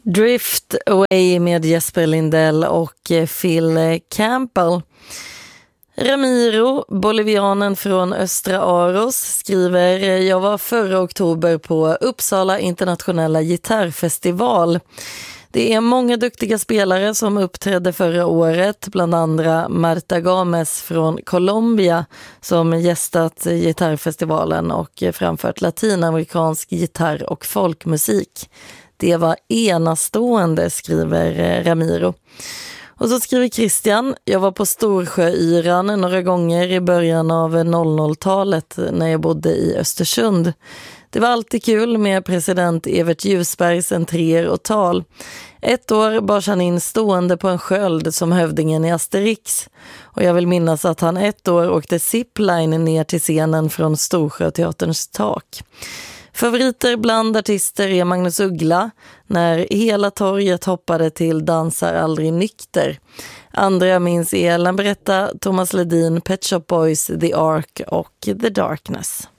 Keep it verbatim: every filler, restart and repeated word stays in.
Drift Away med Jesper Lindell och Phil Campbell. Ramiro, bolivianen från Östra Aros, skriver: jag var förra oktober på Uppsala internationella gitarrfestival. Det är många duktiga spelare som uppträdde förra året, bland andra Marta Games från Colombia som gästat gitarrfestivalen och framfört latinamerikansk gitarr- och folkmusik. Det var enastående, skriver Ramiro. Och så skriver Christian: jag var på Storsjöyran några gånger i början av noll noll-talet när jag bodde i Östersund. Det var alltid kul med president Evert Ljusbergs entréer och tal. Ett år bars han in stående på en sköld som hövdingen i Asterix. Och jag vill minnas att han ett år åkte zipline ner till scenen från Storsjöteaterns tak. Favoriter bland artister är Magnus Uggla, när hela torget hoppade till Dansar aldrig nykter. Andra minns är Ellen Berätta, Thomas Ledin, Pet Shop Boys, The Ark och The Darkness.